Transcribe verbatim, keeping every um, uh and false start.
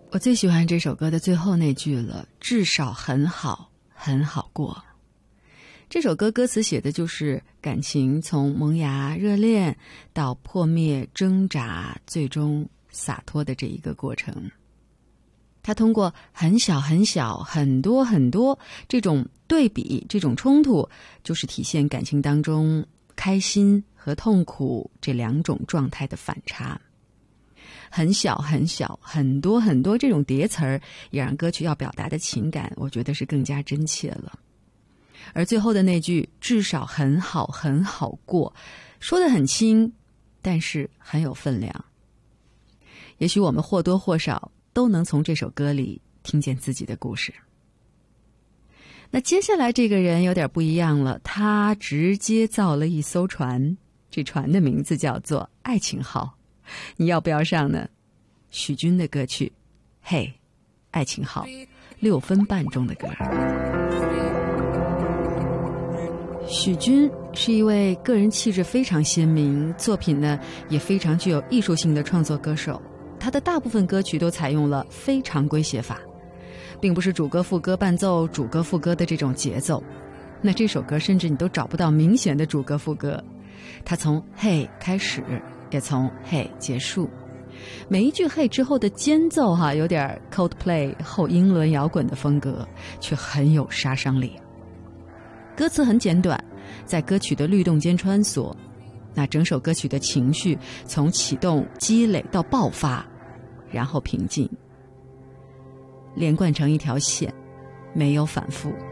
我最喜欢这首歌的最后那句了，至少很好，很好过。这首歌歌词写的就是感情从萌芽热恋到破灭挣扎，最终洒脱的这一个过程。它通过很小很小很多很多这种对比，这种冲突，就是体现感情当中开心和痛苦这两种状态的反差。很小很小很多很多这种叠词儿，也让歌曲要表达的情感我觉得是更加真切了。而最后的那句至少很好很好过，说得很轻，但是很有分量。也许我们或多或少都能从这首歌里听见自己的故事。那接下来这个人有点不一样了，他直接造了一艘船，这船的名字叫做爱情号。你要不要上呢？许君的歌曲嘿，爱情号，六分半钟的歌。许君是一位个人气质非常鲜明，作品呢也非常具有艺术性的创作歌手。他的大部分歌曲都采用了非常规写法，并不是主歌副歌伴奏主歌副歌的这种节奏。那这首歌甚至你都找不到明显的主歌副歌，他从嘿开始，也从嘿结束。每一句嘿之后的间奏哈、啊，有点 Coldplay 后英伦摇滚的风格，却很有杀伤力。歌词很简短，在歌曲的律动间穿梭，那整首歌曲的情绪从启动积累到爆发，然后平静，连贯成一条线，没有反复。